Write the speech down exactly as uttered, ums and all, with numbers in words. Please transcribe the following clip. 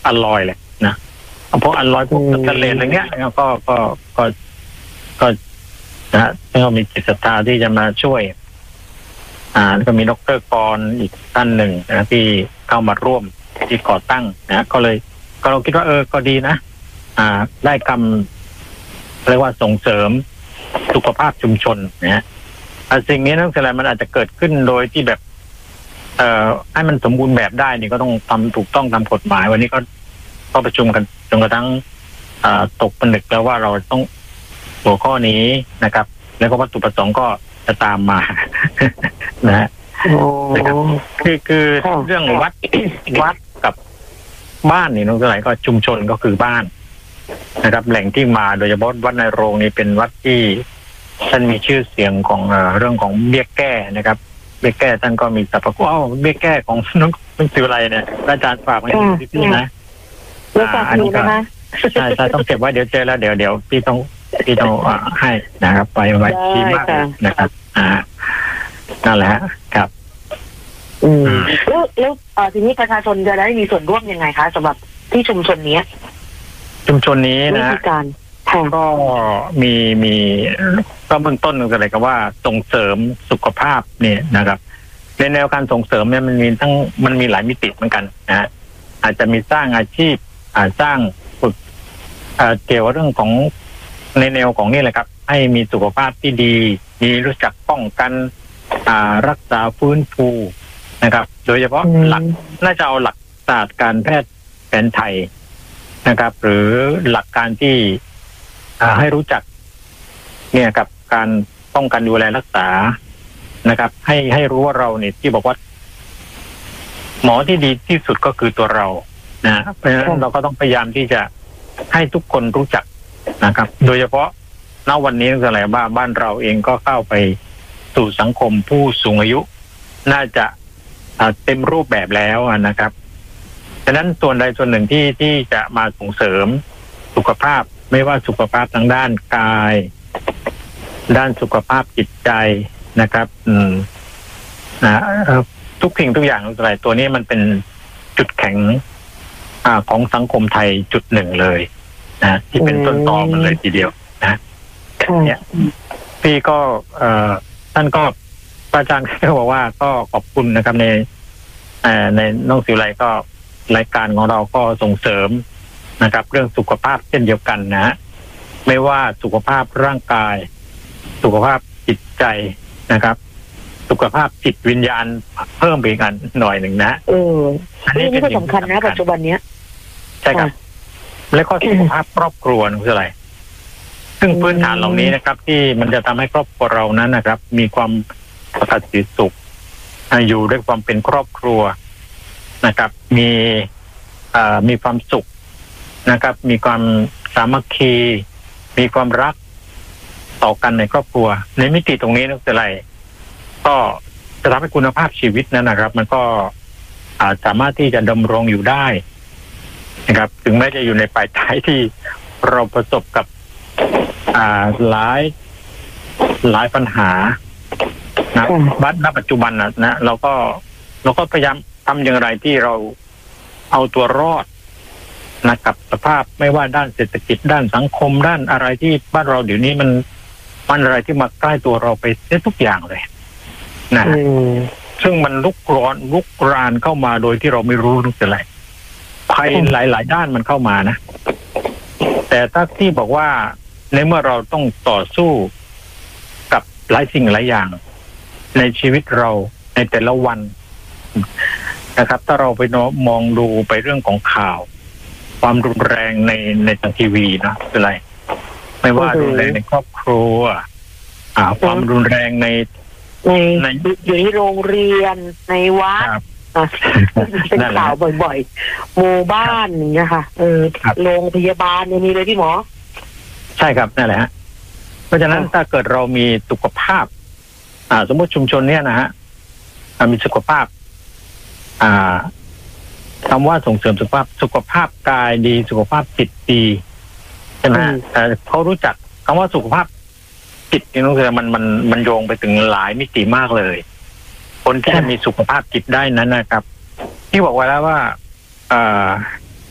อร่อยเลยนะเพราะอร่อยพวกทะเลอะไรเงี้ยก็ก็ก็ก็นะก็มีจิตศรัทธาที่จะมาช่วยอ่าก็มีดร.กรอีกท่านหนึ่งนะที่เข้ามาร่วมที่ก่อตั้งนะก็เลยก็เราคิดว่าเออก็ดีนะอ่าได้คำเรียกว่าส่งเสริมสุขภาพชุมชนนะฮะสิ่งนี้นั่นคืออะไรมันอาจจะเกิดขึ้นโดยที่แบบเอ่อให้มันสมบูรณ์แบบได้นี่ก็ต้องทำถูกต้องตามกฎหมายวันนี้ก็ก็ประชุมกันจนกระทั่งอ่าตกผลึกแล้วว่าเราต้องหัวข้อนี้นะครับแล้วก็วัตถุประสงค์ก็จะตามมานะฮะคือคือเรื่องวัดวัดกับบ้านนี่น้องสลายก็ชุมชนก็คือบ้านนะครับแหล่งที่มาโดยเฉพาะวัดในโรงนี่เป็นวัดที่ท่านมีชื่อเสียงของเอ่อเรื่องของเบี้ยแก้นะครับเบี้ยแก้ท่านก็มีสรรพคุณอ้าวเบี้ยแก้ของน้องน้องสิวไลเนี่ยอาจารย์ฝากไว้ที่พี่นะอ่าอันนี้ก็ใช่ใช่ต้องเก็บไว้เดี๋ยวเจอแล้วเดี๋ยวเดี๋ยวพี่ต้องพี่ต้องให้นะครับไปไว้ที่มากนะครับอ่านั่นแหละครับอืมแล้วแล้วทีนี้ประชาชนจะได้มีส่วนร่วมยังไงคะสำหรับที่ชุมชนนี้ชุมชนนี้นะก็มีมีก็เบื้องต้นก็เลยก็ว่าส่งเสริมสุขภาพเนี่ยนะครับในแนวการส่งเสริมเนี่ยมันมีทั้งมันมีหลายมิติเหมือนกันนะฮะอาจจะมีสร้างอาชีพอาจสร้างฝึกเกี่ยวกับเรื่องของในแนวของนี่แหละครับให้มีสุขภาพที่ดีมีรู้จักป้องกันรักษาฟื้นฟูนะครับโดยเฉพาะหลักน่าจะเอาหลักศาสตร์การแพทย์แผนไทยนะครับหรือหลักการที่ให้รู้จักเนี่ยกับการป้องกันดูแลรักษานะครับให้ให้รู้ว่าเราเนี่ยที่บอกว่าหมอที่ดีที่สุดก็คือตัวเรานะเพราะฉะนั้นเราก็ต้องพยายามที่จะให้ทุกคนรู้จักนะครับโดยเฉพาะณวันนี้อะไรบ้างบ้านเราเองก็เข้าไปสู่สังคมผู้สูงอายุน่าจะเต็มรูปแบบแล้วนะครับฉะนั้นส่วนใดส่วนหนึ่งที่ที่จะมาส่งเสริมสุขภาพไม่ว่าสุขภาพทางด้านกายด้านสุขภาพจิตใจนะครับอืมนะทุกสิ่งทุกอย่างอะไรตัวนี้มันเป็นจุดแข็งอ่าของสังคมไทยจุดหนึ่งเลยนะที่เป็นต้นตอมันเลยทีเดียวนะเนี่ยพี่ก็เอ่อท่านก็อาจารย์ก็บอกว่าก็ขอบคุณนะครับในเอ่อในน้องสิวไลก็รายการของเราก็ส่งเสริมนะครับเรื่องสุขภาพเช่นเดียวกันนะฮะไม่ว่าสุขภาพร่างกายสุขภาพจิตใจนะครับสุขภาพจิตวิญญาณเพิ่มไปอีกอันหน่อยหนึ่งนะเอออันนี้ก็สำคัญนะปัจจุบันเนี้ยใช่ครับแล้วก็สุขภาพครอบครัวคืออะไรซึ่งพื้นฐานเหล่านี้นะครับที่มันจะทำให้ครอบครัวเรานั้นนะครับมีความปกติสุขอยู่ด้วยความเป็นครอบครัวนะครับมีมีความสุขนะครับมีความสามัคคีมีความรักต่อกันในครอบครัวในมิติตรงนี้นั่นคืออะไรก็จะทำให้คุณภาพชีวิตนั้นนะครับมันก็อาจสามารถที่จะดำรงอยู่ได้นะครับถึงแม้จะอยู่ในปลายท้ายที่เราประสบกับอ่าหลายหลายปัญหานะบัดณปัจจุบันนะนะเราก็เราก็พยายามทำอย่างไรที่เราเอาตัวรอดนะกับสภาพไม่ว่าด้านเศรษฐกิจด้านสังคมด้านอะไรที่บ้านเราเดี๋ยวนี้มันมันอะไรที่มาใกล้ตัวเราไปได้ทุกอย่างเลยนะซึ่งมันลุกร้อนลุกรานเข้ามาโดยที่เราไม่รู้นึกอะไรภัยหลายๆด้านมันเข้ามานะแต่ถ้าที่บอกว่าในเมื่อเราต้องต่อสู้กับหลายสิ่งหลายอย่างในชีวิตเราในแต่ละวันนะครับถ้าเราไปมองดูไปเรื่องของข่าวความรุนแรงในในทางทีวีนะคืออะไรไม่ว่ารุนแรงในครอบครัวอ่าความรุนแรงในในอยู่ที่โรงเรียนในวัดเป็นข่าวบ่อยๆหมู่บ้านอย่างเงี้ยค่ะเออโรงพยาบาลยังมีเลยพี่หมอใช่ครับนั่นแหละฮะเพราะฉะนั้นถ้าเกิดเรามีสุขภาพอ่าสมมติชุมชนเนี้ยนะฮะมีสุขภาพอ่าคำว่าส่งเสริมสุขภาพสุขภาพกายดีสุขภาพจิตดีใช่ไหมแต่เขารู้จักคำว่าสุขภาพจิตนี่น้องเสือมันมันมันโยงไปถึงหลายมิติมากเลยคนที่จะมีสุขภาพจิตได้นั้นนะครับที่บอกไว้แล้วว่าอ่า